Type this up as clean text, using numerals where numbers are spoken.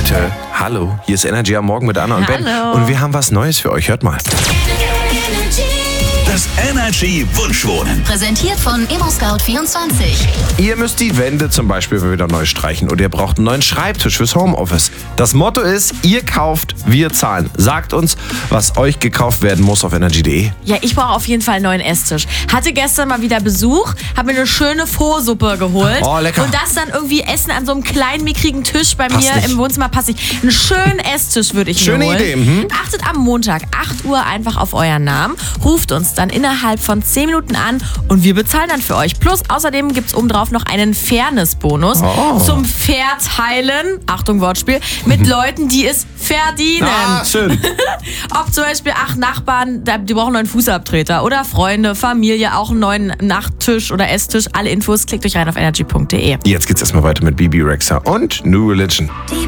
Leute, hallo, hier ist Energy am Morgen mit Anna und Ben. Und wir haben was Neues für euch, hört mal. Das Energy Wunschwohnen. Präsentiert von ImmoScout24. Ihr müsst die Wände zum Beispiel wieder neu streichen oder ihr braucht einen neuen Schreibtisch fürs Homeoffice. Das Motto ist, ihr kauft, wir zahlen. Sagt uns, was euch gekauft werden muss auf energy.de. Ja, ich brauche auf jeden Fall einen neuen Esstisch. Hatte gestern mal wieder Besuch, habe mir eine schöne Pho-Suppe geholt. Oh, lecker. Und das dann irgendwie essen an so einem kleinen, mickrigen Tisch bei Passt mir nicht. im Wohnzimmer passt nicht. Einen schönen Esstisch würde ich mir Schöne holen. Idee. Achtet am Montag, 8 Uhr einfach auf euren Namen. Ruft uns dann innerhalb von 10 Minuten an und wir bezahlen dann für euch. Plus außerdem gibt es obendrauf noch einen Fairness-Bonus zum Verteilen, Achtung Wortspiel, mit Leuten, die es verdienen. Ah, schön. Ob zum Beispiel, Nachbarn, die brauchen einen neuen Fußabtreter oder Freunde, Familie, auch einen neuen Nachttisch oder Esstisch. Alle Infos klickt euch rein auf energy.de. Jetzt geht's erstmal weiter mit Bibi Rexha und New Religion. Die